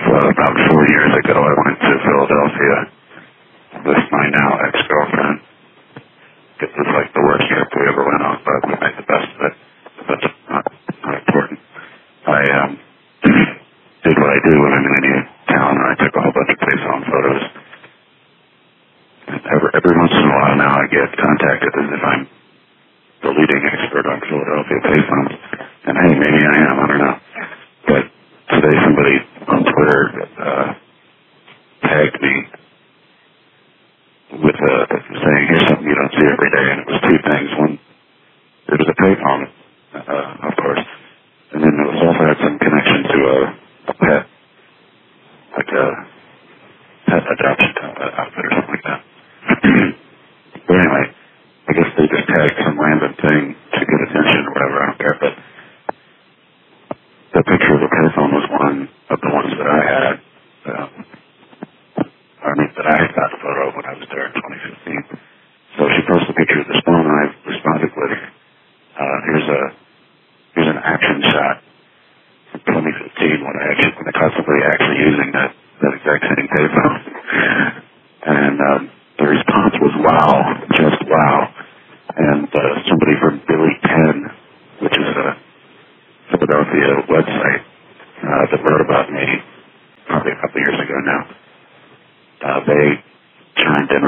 about 4 years ago, I went to Philadelphia with my now ex-girlfriend. It was like the worst trip we ever went on, but we made the best of it. That's not important. I did what I do when I'm in any town, and I took a whole bunch of payphone photos. And every once in a while now I get contacted as if I'm the leading expert on Philadelphia payphones. And hey, maybe I am, I don't know. But today somebody on Twitter tagged me with saying, here's something you don't see every day, and it was two things. One, it was a payphone, of course, and then it was also had some connection to a pet, like a pet adoption outfit or something like that. But anyway, I guess they just tagged some random thing to get attention or whatever, I don't care, but the picture of the payphone was one of the ones that I had. That I got the photo of when I was there in 2015. So she posted a picture of this phone, and I responded with, here's an action shot from 2015 when I caught somebody actually using that exact same payphone. And the response was wow, just wow. And somebody from Billy 10, which is a Philadelphia website that wrote about me probably a couple years ago now. They